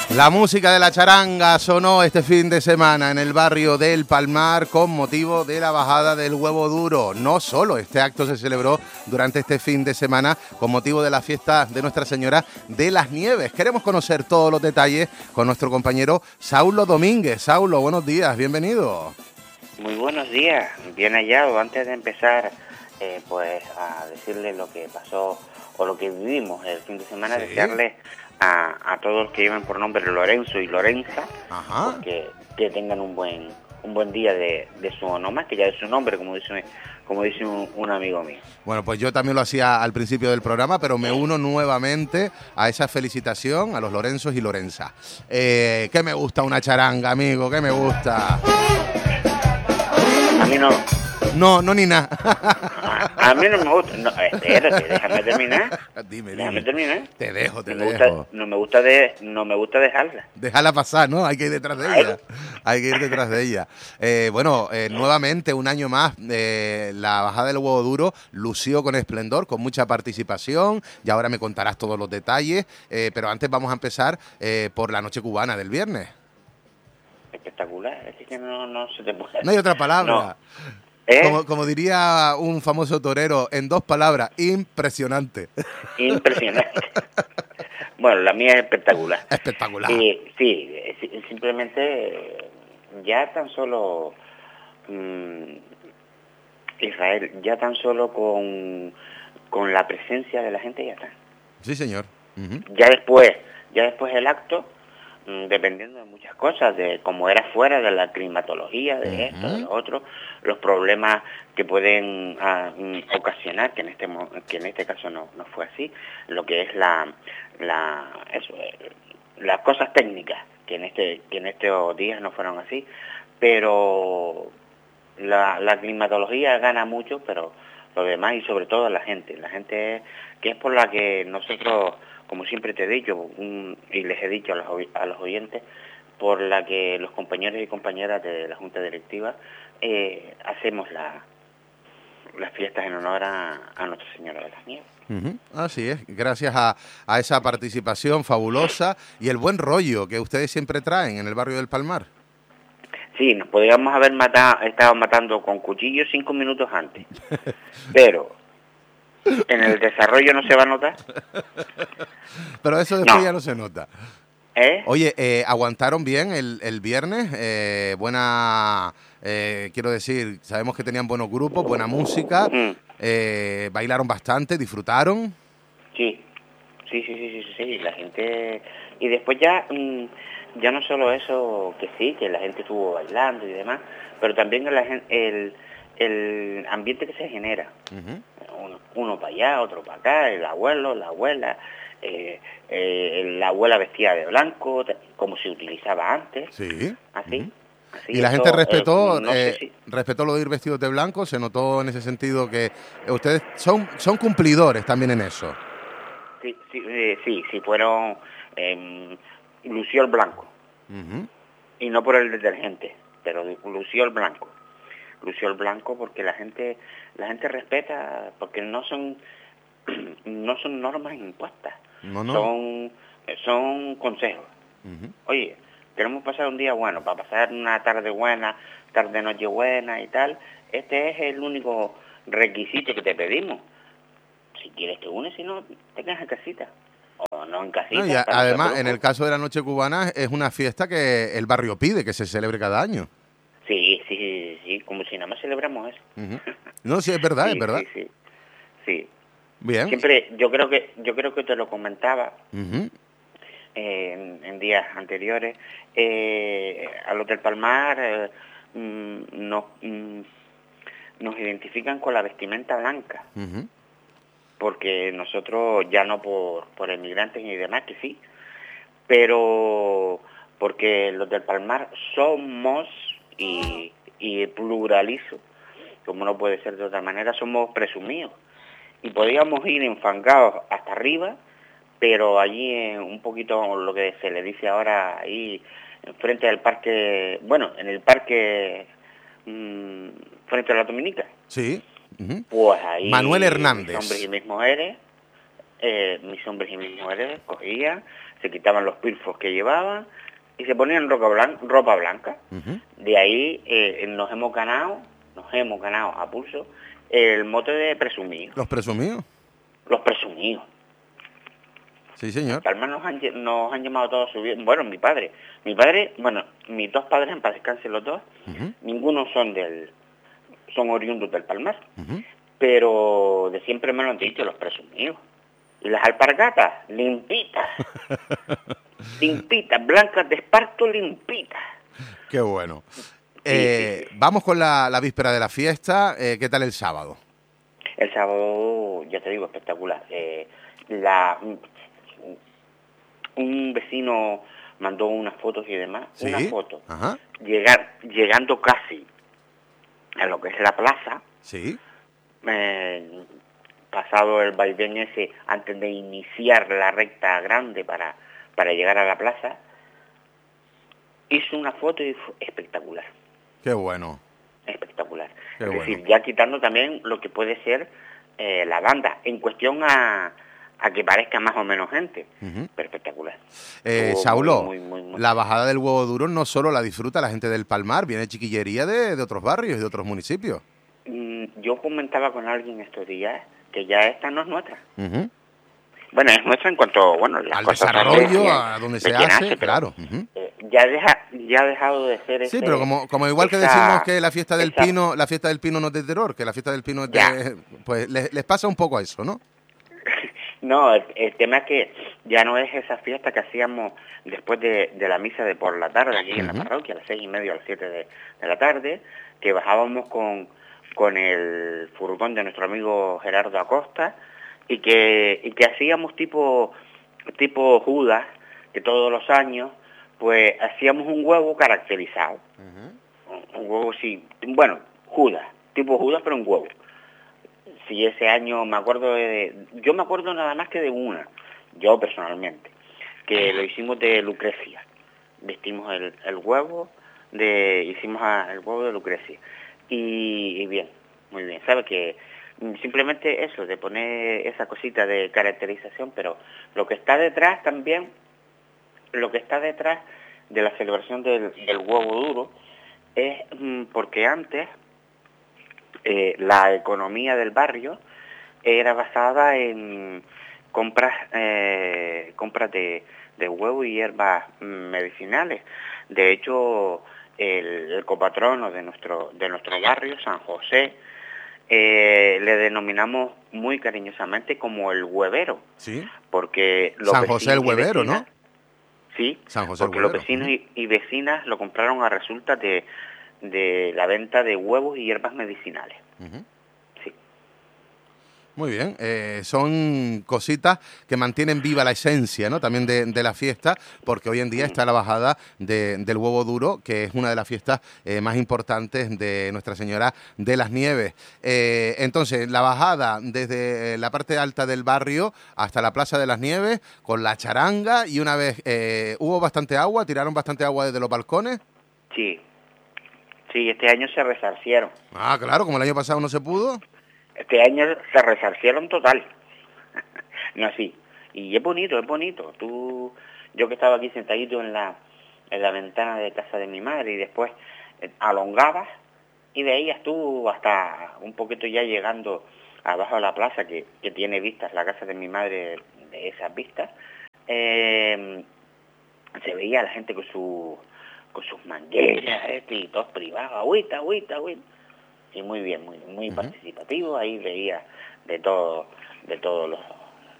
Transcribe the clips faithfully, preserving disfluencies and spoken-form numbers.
La música de la charanga sonó este fin de semana en el barrio del Palmar con motivo de la bajada del huevo duro. No solo este acto se celebró durante este fin de semana con motivo de la fiesta de Nuestra Señora de las Nieves. Queremos conocer todos los detalles con nuestro compañero Saulo Domínguez. Saulo, buenos días, bienvenido. Muy buenos días, bien hallado. Antes de empezar eh, pues a decirles lo que pasó o lo que vivimos el fin de semana, sí. desearles A, a todos los que llevan por nombre Lorenzo y Lorenza, pues que, que tengan un buen un buen día de, de su onomás, que ya es su nombre, como dice como dice un, un amigo mío. Bueno, pues yo también lo hacía al principio del programa, pero me uno nuevamente a esa felicitación a los Lorenzos y Lorenza. Eh, que me gusta una charanga, amigo, que me gusta. A mí no. No, no ni nada. A, a mí no me gusta. No, espérate, déjame terminar. Dime, déjame dime. terminar. Te dejo, te no dejo. Me gusta, no me gusta de, no me gusta dejarla. Déjala pasar, ¿no? Hay que ir detrás de ella. Hay que ir detrás de ella. Eh, bueno, eh, nuevamente, un año más, eh, la bajada del huevo duro lució con esplendor, con mucha participación. Y ahora me contarás todos los detalles. Eh, pero antes vamos a empezar eh, por la noche cubana del viernes. Espectacular. Es que no, no se te puede. No hay otra palabra. No. ¿Eh? Como, como diría un famoso torero, en dos palabras, impresionante. Impresionante. Bueno, la mía es espectacular. Espectacular. Y, sí, simplemente ya tan solo, mmm, Israel, ya tan solo con, con la presencia de la gente ya está. Sí, señor. Uh-huh. Ya después, ya después el acto, dependiendo de muchas cosas, de cómo era fuera de la climatología, de uh-huh. esto, de lo otro, los problemas que pueden uh, ocasionar, que en este que en este caso no, no fue así, lo que es la, la eso, las cosas técnicas, que en este que en estos días no fueron así, pero la, la climatología gana mucho, pero lo demás y sobre todo la gente, la gente que es por la que nosotros, como siempre te he dicho, un, y les he dicho a los, a los oyentes, por la que los compañeros y compañeras de la Junta Directiva eh, hacemos la, las fiestas en honor a, a Nuestra Señora de las Nieves. Uh-huh. Así es, gracias a, a esa participación fabulosa y el buen rollo que ustedes siempre traen en el barrio del Palmar. Sí, nos podríamos haber matado, estado matando con cuchillos cinco minutos antes, pero en el desarrollo no se va a notar. Pero eso después no. ya no se nota. ¿Eh? Oye, eh, ¿aguantaron bien el, el viernes? Eh, buena, eh, quiero decir, sabemos que tenían buenos grupos, buena música, mm. eh, bailaron bastante, disfrutaron. Sí, sí, sí, sí, sí, sí, la gente... Y después ya, mmm, ya no solo eso, que sí, que la gente estuvo bailando y demás, pero también el, el, el ambiente que se genera. Uh-huh. Uno, uno para allá, otro para acá, el abuelo, la abuela, eh, eh, la abuela vestida de blanco, como se utilizaba antes. Sí. Así. Uh-huh. Así y la eso, gente respetó, eh, no eh, sé si... respetó lo de ir vestidos de blanco, se notó en ese sentido que ustedes son, son cumplidores también en eso. Sí, sí, eh, sí, sí, fueron, eh, lució el blanco. Uh-huh. Y no por el detergente, pero lució el blanco. Lució el blanco porque la gente la gente respeta, porque no son no son normas impuestas, no, no. son son consejos. Uh-huh. Oye, queremos pasar un día bueno, para pasar una tarde buena, tarde noche buena y tal, este es el único requisito que te pedimos. Si quieres te unes, si no, te quedas en casita. O no en casita. No, y a, además, en el caso de la Noche Cubana, es una fiesta que el barrio pide que se celebre cada año. Sí, sí, sí, sí, como si nada más celebramos eso. Uh-huh. No, sí, es verdad, sí, es verdad. Sí, sí, sí. Bien. Siempre, yo creo que yo creo que te lo comentaba uh-huh. eh, en, en días anteriores. Eh, a los del Palmar eh, mm, nos, mm, nos identifican con la vestimenta blanca. Uh-huh. Porque nosotros, ya no por, por emigrantes y demás, que sí, pero porque los del Palmar somos, y, y pluralizo, como no puede ser de otra manera, somos presumidos. Y podíamos ir enfangados hasta arriba, pero allí en un poquito lo que se le dice ahora, ahí frente al parque, bueno, en el parque mmm, frente a la Dominica. Sí. Uh-huh. Pues ahí Manuel Hernández. Mis hombres y mis mujeres, eh, mis hombres y mis mujeres cogían, se quitaban los pilfos que llevaban y se ponían ropa blanca. Ropa blanca. Uh-huh. De ahí eh, nos hemos ganado, nos hemos ganado a pulso el mote de presumidos. ¿Los presumidos? Los presumidos. Sí, señor. Palma nos han, nos han llamado todos su vida. Bueno, mi padre. Mi padre, bueno, mis dos padres, en paz descansen los dos, uh-huh. ninguno son del son oriundos del Palmar. Uh-huh. Pero de siempre me lo han dicho, los presumidos. Y las alpargatas, limpitas. limpitas, blancas de esparto, limpitas. Qué bueno. Eh, sí, sí. Vamos con la, la víspera de la fiesta. Eh, ¿Qué tal el sábado? El sábado, ya te digo, espectacular. Eh, la... Un vecino mandó unas fotos y demás, ¿sí? Una foto, ajá. Llegar, llegando casi a lo que es la plaza, sí. eh, pasado el vaivén ese, antes de iniciar la recta grande para, para llegar a la plaza, hizo una foto y fue espectacular. Qué bueno. Espectacular. Qué es bueno. decir, ya quitando también lo que puede ser eh, la banda, en cuestión a... a que parezca más o menos gente, uh-huh. pero espectacular. Eh, Saulo, muy, muy, muy, muy... la bajada del Huevo Duro no solo la disfruta la gente del Palmar, viene chiquillería de, de otros barrios y de otros municipios. Mm, yo comentaba con alguien estos días que ya esta no es nuestra. Uh-huh. Bueno, es nuestra en cuanto, bueno, las al cosas desarrollo, de, a donde se hace, hace claro. Uh-huh. eh, ya, deja, ya ha dejado de ser ese... Sí, pero como, como igual esa, que decimos que la fiesta del esa... Pino, la fiesta del Pino no es de terror, que la fiesta del Pino es ya. de... Pues les, les pasa un poco a eso, ¿no? No, el, el tema es que ya no es esa fiesta que hacíamos después de, de la misa de por la tarde aquí uh-huh. en la parroquia, a las seis y media, a las siete de, de la tarde, que bajábamos con, con el furgón de nuestro amigo Gerardo Acosta y que, y que hacíamos tipo, tipo Judas, que todos los años, pues hacíamos un huevo caracterizado. Uh-huh. Un, un huevo, sí, bueno, Judas, tipo Judas, pero un huevo. Sí, ese año me acuerdo de... Yo me acuerdo nada más que de una, yo personalmente, que lo hicimos de Lucrecia. Vestimos el, el huevo, de hicimos a, el huevo de Lucrecia. Y, y bien, muy bien. ¿Sabes? Que simplemente eso, de poner esa cosita de caracterización, pero lo que está detrás también, lo que está detrás de la celebración del, del huevo duro, es mmm, porque antes... Eh, la economía del barrio era basada en compras eh, compras de, de huevo y hierbas medicinales. De hecho, el, el copatrono de nuestro de nuestro barrio, San José, eh, le denominamos muy cariñosamente como el huevero. Sí. Porque los San José el huevero, vecinos, ¿no? Sí, San José porque el huevero. Los vecinos y, y vecinas lo compraron a resulta de de la venta de huevos y hierbas medicinales. Uh-huh. Sí. Muy bien, eh, son cositas que mantienen viva la esencia, ¿no? También de, de la fiesta, porque hoy en día está la bajada de, del Huevo Duro, que es una de las fiestas eh, más importantes de Nuestra Señora de las Nieves. Eh, entonces, la bajada desde la parte alta del barrio hasta la Plaza de las Nieves, con la charanga, y una vez eh, hubo bastante agua, tiraron bastante agua desde los balcones. Sí. Sí, este año se resarcieron. Ah, claro, como el año pasado no se pudo. Este año se resarcieron total. No, sí. Y es bonito, es bonito. Tú, yo que estaba aquí sentadito en la en la ventana de casa de mi madre y después eh, alongabas y veías tú hasta un poquito ya llegando abajo a la plaza que, que tiene vistas, la casa de mi madre de esas vistas, eh, se veía a la gente con su... con sus mangueras, este, y todos privados, agüita, agüita, agüita. Y muy bien, muy muy uh-huh. participativo, ahí veía de todo, de todos los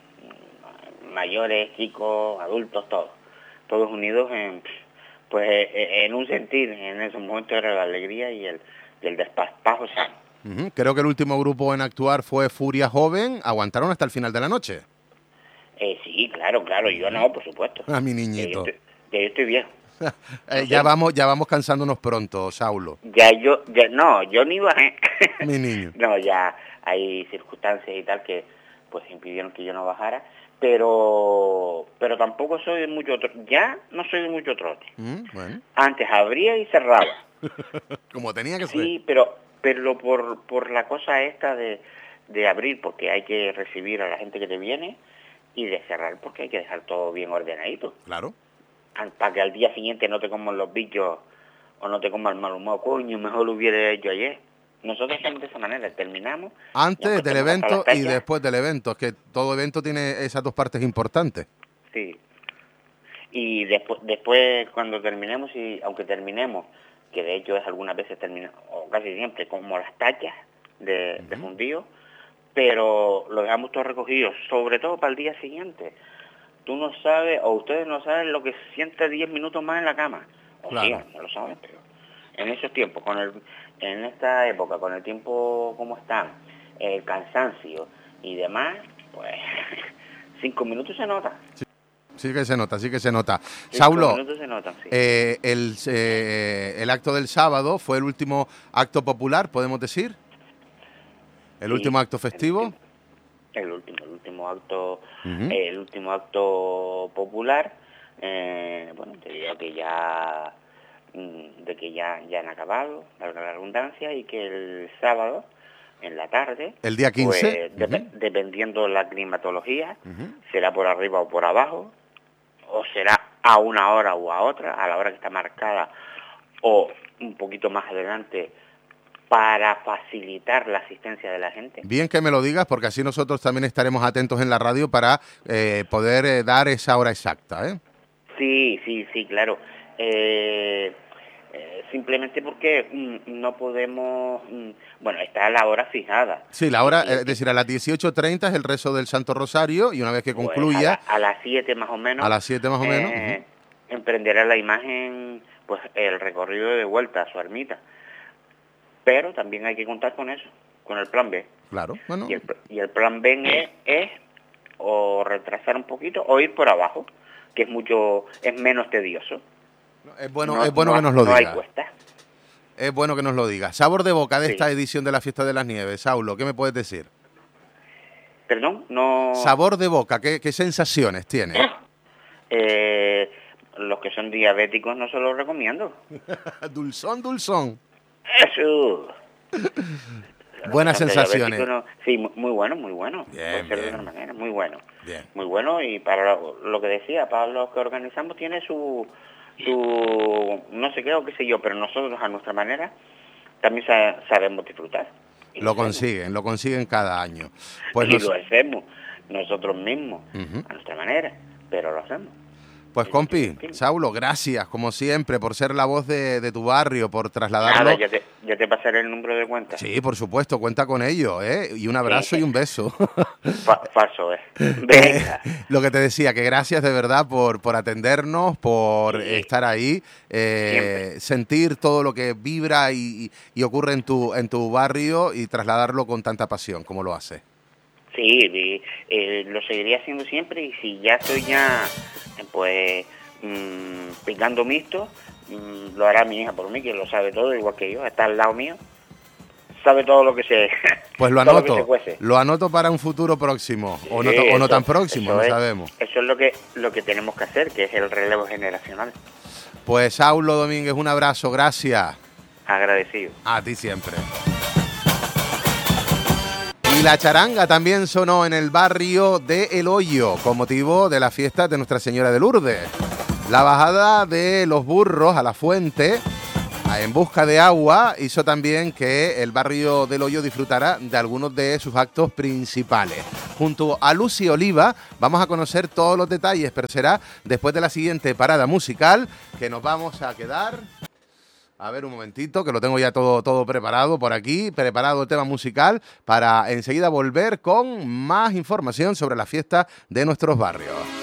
mayores, chicos, adultos, todos, todos unidos en, pues, en un sentir, en esos momentos era la alegría y el, y el desparpajo sano. Uh-huh. Creo que el último grupo en actuar fue Furia Joven, ¿aguantaron hasta el final de la noche? Eh, sí, claro, claro, yo no, por supuesto. A mi niñito. Que yo estoy, que yo estoy viejo. eh, ya vamos ya vamos cansándonos pronto, Saulo. Ya yo, ya, no, yo ni bajé. Mi niño. No, ya hay circunstancias y tal que pues impidieron que yo no bajara, pero pero tampoco soy de mucho trote. Ya no soy de mucho trote. Mm, bueno. Antes abría y cerraba. Como tenía que ser. Sí, pero pero por por la cosa esta de, de abrir, porque hay que recibir a la gente que te viene, y de cerrar porque hay que dejar todo bien ordenadito. Claro. Para que al día siguiente no te coman los bichos o no te coman el mal humor. Coño, mejor lo hubiera hecho ayer. Nosotros hacemos de esa manera, terminamos. Antes del evento y después del evento. Es que todo evento tiene esas dos partes importantes. Sí. Y después, después cuando terminemos, y aunque terminemos, que de hecho es algunas veces terminamos, o casi siempre, como las tachas de, uh-huh. de fundido, pero lo dejamos todo recogido, sobre todo para el día siguiente. Tú no sabes, o ustedes no saben lo que se siente diez minutos más en la cama. O claro. sea, no lo saben, pero en esos tiempos, con el, en esta época, con el tiempo como está, el cansancio y demás, pues cinco minutos se nota. Sí. Sí que se nota, sí que se nota. Sí, Saulo, se notan, sí. eh, el, eh, el acto del sábado fue el último acto popular, podemos decir. El sí, último acto festivo. El, el último, el último acto, uh-huh. eh, el último acto popular. Eh, bueno, te digo que ya, de que ya, ya han acabado, valga la redundancia, y que el sábado en la tarde, el día quince, pues, uh-huh. de, dependiendo de la climatología, uh-huh. será por arriba o por abajo, o será a una hora o a otra, a la hora que está marcada, o un poquito más adelante, para facilitar la asistencia de la gente. Bien que me lo digas, porque así nosotros también estaremos atentos en la radio para eh, poder eh, dar esa hora exacta, ¿eh? Sí, sí, sí, claro. Eh, eh, simplemente porque mm, no podemos... Mm, bueno, está la hora fijada. Sí, la hora, es decir, a las dieciocho treinta es el rezo del Santo Rosario y una vez que pues concluya... A, la, a las siete más o menos... A las siete más o menos. Eh, uh-huh. Emprenderá la imagen, pues el recorrido de vuelta a su ermita. Pero también hay que contar con eso, con el plan B. Claro, bueno. Y el, y el plan B es, es o retrasar un poquito o ir por abajo, que es mucho, es menos tedioso. Es bueno, no, es bueno no, que nos lo no diga. Hay cuesta. Es bueno que nos lo diga. Sabor de boca de sí. esta edición de la Fiesta de las Nieves, Saulo, ¿qué me puedes decir? Perdón, no... Sabor de boca, ¿qué, qué sensaciones tiene? Eh, los que son diabéticos no se los recomiendo. Dulzón, dulzón. Eso. Buenas sensaciones. No, sí, muy bueno, muy bueno. Bien, Puede ser bien. de otra manera, muy bueno. Bien. Muy bueno, y para lo, lo que decía, para los que organizamos tiene su, su no sé qué o qué sé yo, pero nosotros a nuestra manera también sa- sabemos disfrutar. Lo, lo consiguen, lo consiguen cada año. Pues y nos... lo hacemos nosotros mismos, uh-huh. a nuestra manera, pero lo hacemos. Pues compi, Saulo, gracias como siempre por ser la voz de, de tu barrio, por trasladarlo. Nada, ya te, ya te pasaré el número de cuenta. Sí, por supuesto, cuenta con ello, ¿eh? Y un abrazo sí. y un beso. Fa- falso, ¿eh? Venga. Eh, lo que te decía, que gracias de verdad por, por atendernos, por sí. estar ahí, eh, sentir todo lo que vibra y, y ocurre en tu, en tu barrio y trasladarlo con tanta pasión como lo hace. Sí, eh, lo seguiría haciendo siempre, y si ya estoy ya, pues, mmm, picando mixto, mmm, lo hará mi hija por mí, que lo sabe todo, igual que yo, está al lado mío, sabe todo lo que se... Pues lo anoto, lo, lo anoto para un futuro próximo, o, sí, no, o eso, no tan próximo, no es, sabemos. Eso es lo que, lo que tenemos que hacer, que es el relevo generacional. Pues Saulo Domínguez, un abrazo, gracias. Agradecido. A ti siempre. Y la charanga también sonó en el barrio de El Hoyo, con motivo de la fiesta de Nuestra Señora de Lourdes. La bajada de los burros a la fuente, en busca de agua, hizo también que el barrio del Hoyo disfrutara de algunos de sus actos principales. Junto a Lucy Oliva vamos a conocer todos los detalles, pero será después de la siguiente parada musical, que nos vamos a quedar... A ver, un momentito, que lo tengo ya todo, todo preparado por aquí, preparado el tema musical, para enseguida volver con más información sobre la fiesta de nuestros barrios.